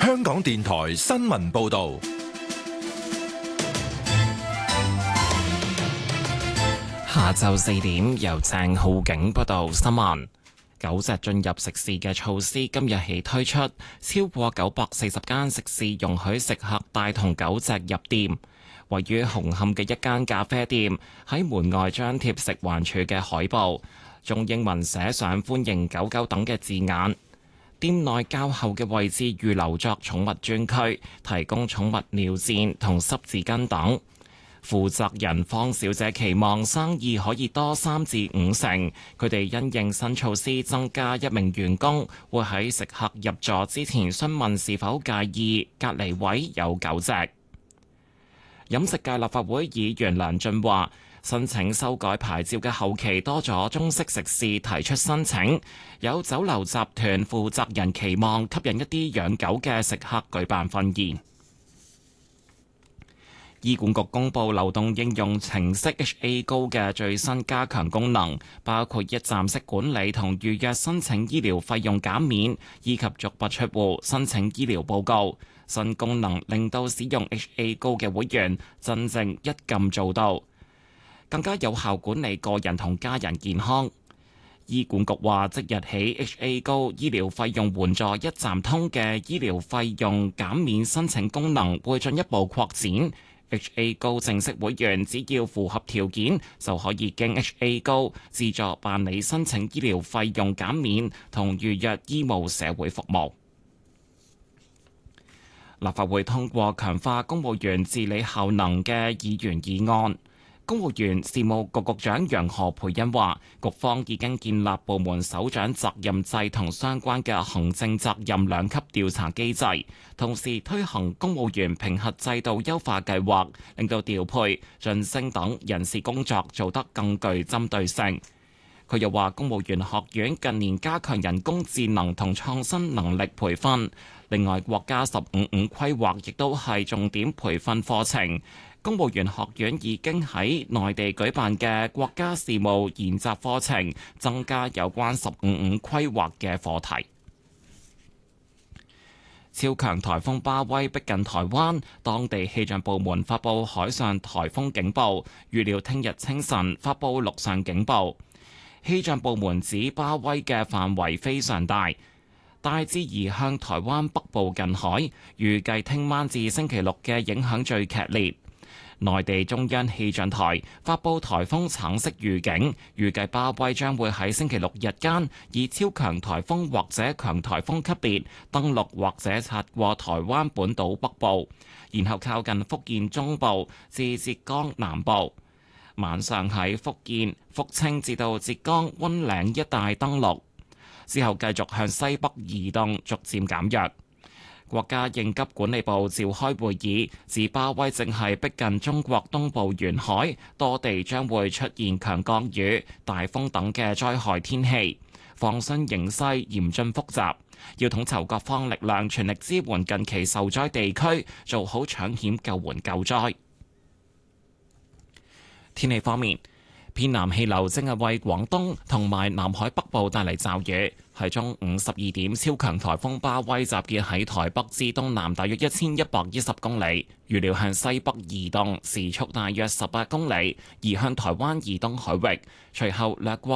香港電台新聞報道。 下晝4點，由鄭浩景報道新聞。狗隻進入食肆嘅措施今日起推出，超過940間食肆容許食客帶同狗隻入店。位於紅磡嘅一間咖啡店喺門外張貼食環署嘅海報，中英文寫上歡迎狗狗等嘅字眼。店內較後嘅位置預留作寵物專區，提供寵物尿墊同濕紙巾等。負責人方小姐期望生意可以多3至5成。佢哋因應新措施增加1名員工，會喺食客入座之前詢問是否介意隔離位有狗隻。飲食界立法會議員梁俊話，申請修改牌照嘅後期多咗中式食肆提出申請，有酒樓集團負責人期望吸引一啲養狗嘅食客舉辦婚宴。醫管局公布流動應用程式 HA Go 嘅最新加強功能，包括一站式管理同預約申請醫療費用減免，以及足不出戶申請醫療報告。新功能令到使用 HA Go 嘅會員真正一撳做到，更加有效管理個人同家人健康。醫管局話，即日起 HA Go 醫療費用援助一站通嘅醫療費用減免申請功能會進一步擴展。HA Go 正式會員只要符合條件，就可以經 HA Go 自助辦理申請醫療費用減免同預約醫務社會服務。立法會通過強化公務員治理效能嘅議員議案。公務員事務局局長楊何蓓茵話，局方已經建立部門首長責任制同相關嘅行政責任2級調查機制，同時推行公務員評核制度優化計劃，令到調配、晉升等人事工作做得更具針對性。佢又話，公務員學院近年加強人工智能同創新能力培訓，另外國家15-5規劃亦都係重點培訓課程。公務員學院已經喺內地舉辦嘅國家事務研習課程，增加有關15-5規劃嘅課題。超強颱風巴威逼近台灣，當地氣象部門發布海上颱風警報，預料聽日清晨發布陸上警報。氣象部門指巴威嘅範圍非常大，大致移向台灣北部近海，預計聽晚至星期六嘅影響最劇烈。內地中央氣象台發布颱風橙色預警，預計巴威將會喺星期六日間以超強颱風或者強颱風級別登陸或者擦過台灣本島北部，然後靠近福建中部至浙江南部。晚上喺福建福清至到浙江溫嶺一帶登陸，之後繼續向西北移動，逐漸減弱。國家應急管理部召開會議，指巴威正係逼近中國東部沿海，多地將會出現強降雨、大風等嘅災害天氣，防汛形勢嚴峻複雜，要統籌各方力量，全力支援近期受災地區，做好搶險救援救災。天氣方面，偏南氣流正係為廣東同埋南海北部帶嚟驟雨。喺中午12點，超強颱風巴威集結喺台北至東南大約1110公里，預料向西北移動，時速大約18公里，移向台灣以東海域，隨後掠過